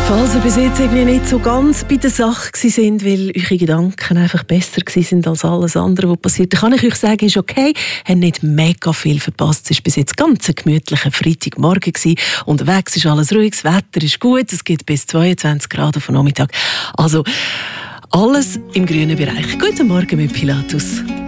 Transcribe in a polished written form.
Falls ihr bis jetzt irgendwie nicht so ganz bei der Sache sind, weil eure Gedanken einfach besser sind als alles andere, was passiert, dann kann ich euch sagen, ist okay, habt nicht mega viel verpasst. Es war bis jetzt ganz ein gemütlicher Freitagmorgen gewesen. Unterwegs ist alles ruhig, das Wetter ist gut, es gibt bis 22 Grad auf den Nachmittag. Also alles im grünen Bereich. Guten Morgen mit Pilatus.